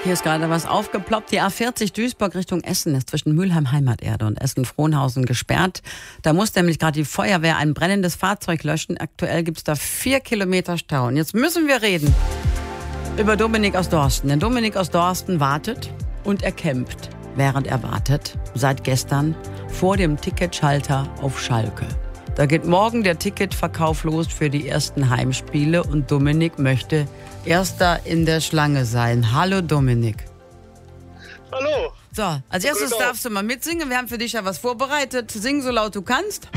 Hier ist gerade was aufgeploppt. Die A40 Duisburg Richtung Essen ist zwischen Mülheim Heimaterde und Essen-Frohnhausen gesperrt. Da muss nämlich gerade die Feuerwehr ein brennendes Fahrzeug löschen. Aktuell gibt es da 4 Kilometer Stau. Und jetzt müssen wir reden über Dominik aus Dorsten. Denn Dominik aus Dorsten wartet und er kämpft, während er wartet, seit gestern vor dem Ticketschalter auf Schalke. Da geht morgen der Ticketverkauf los für die ersten Heimspiele und Dominik möchte Erster in der Schlange sein. Hallo Dominik. Hallo. So, als erstes darfst du mal mitsingen. Wir haben für dich ja was vorbereitet. Sing so laut du kannst.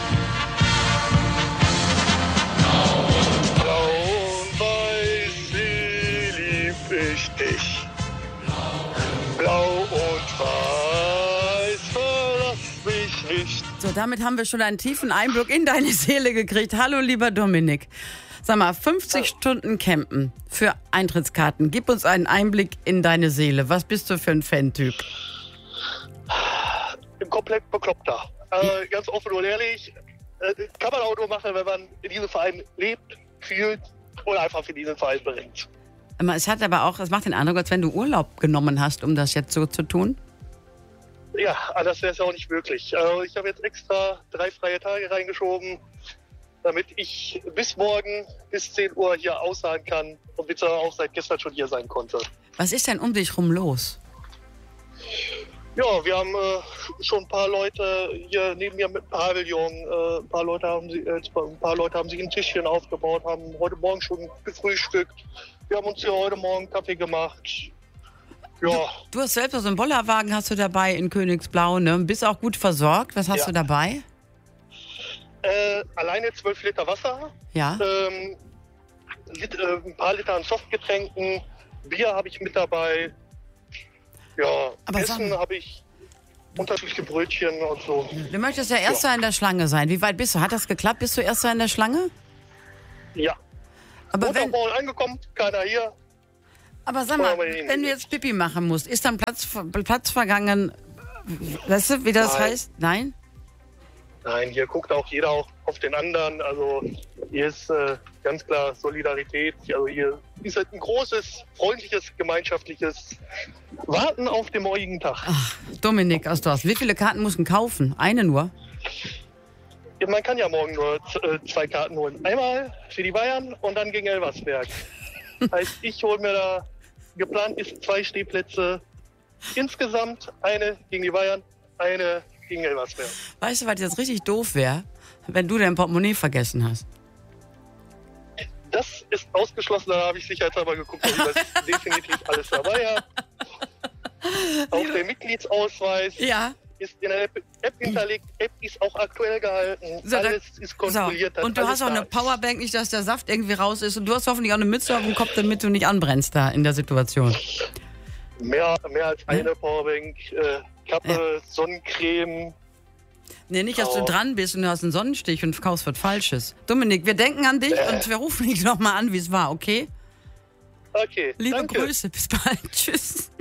Blau und weiß, wie lieb ich dich. Blau und weiß, verlass mich nicht. So, damit haben wir schon einen tiefen Einblick in deine Seele gekriegt. Hallo lieber Dominik. Sag mal, 50 Stunden campen für Eintrittskarten. Gib uns einen Einblick in deine Seele. Was bist du für ein Fan-Typ? Komplett bekloppter. Ganz offen und ehrlich, kann man auch nur machen, wenn man in diesem Verein lebt, fühlt oder einfach für diesen Verein brennt. Es macht den Eindruck, als wenn du Urlaub genommen hast, um das jetzt so zu tun. Ja, das wäre es auch nicht möglich. Ich habe jetzt extra 3 freie Tage reingeschoben, damit ich bis morgen, bis 10 Uhr hier aussagen kann und bitte auch seit gestern schon hier sein konnte. Was ist denn um dich rum los? Ja, wir haben schon ein paar Leute hier neben mir mit dem Pavillon. Ein paar Leute haben sich ein Tischchen aufgebaut, haben heute Morgen schon gefrühstückt. Wir haben uns hier heute Morgen Kaffee gemacht. Ja. Du hast selbst so einen Bollerwagen hast du dabei in Königsblau, ne? Bist auch gut versorgt. Was hast du dabei? Alleine 12 Liter Wasser. Ja. Ein paar Liter an Softgetränken. Bier habe ich mit dabei. Ja, Aber Essen habe ich unterschiedliche Brötchen und so. Du möchtest ja Erster in der Schlange sein. Wie weit bist du? Hat das geklappt? Bist du Erster in der Schlange? Ja. Aber Montagmorgen angekommen, keiner hier. Aber sag mal, wenn du jetzt Pipi machen musst, ist dann Platz vergangen? Weißt du, wie das heißt? Nein? Nein, hier guckt auch jeder auch auf den anderen. Also hier ist ganz klar Solidarität. Also hier ist halt ein großes, freundliches, gemeinschaftliches Warten auf den morgigen Tag. Ach, Dominik aus Dorsten, wie viele Karten musst du kaufen? Eine nur? Ja, man kann ja morgen nur 2 Karten holen. Einmal für die Bayern und dann gegen Elversberg. Heißt, ich hole mir da, geplant ist 2 Stehplätze. Insgesamt eine gegen die Bayern, eine gegen Elversberg. Weißt du, was jetzt richtig doof wäre, wenn du dein Portemonnaie vergessen hast? Das ist ausgeschlossen, da habe ich sicherheitshalber geguckt, ob ich das definitiv alles dabei habe. Auch der Mitgliedsausweis ist in der App hinterlegt. App ist auch aktuell gehalten. So, alles ist kontrolliert. So. Und du hast auch eine Powerbank, nicht, dass der Saft irgendwie raus ist. Und du hast hoffentlich auch eine Mütze auf dem Kopf, damit du nicht anbrennst da in der Situation. Mehr als eine Powerbank, Kappe, Sonnencreme. Nee, nicht, dass du dran bist und du hast einen Sonnenstich und kaufst was Falsches. Dominik, wir denken an dich und wir rufen dich nochmal an, wie es war, okay? Okay, Liebe danke. Grüße, bis bald. Tschüss.